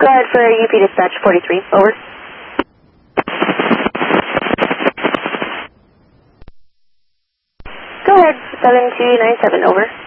Go ahead for UP Dispatch 43, over. Go ahead, 7297, over.